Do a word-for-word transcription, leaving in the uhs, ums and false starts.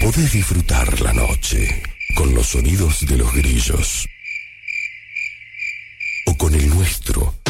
podés disfrutar la noche con los sonidos de los grillos o con el nuestro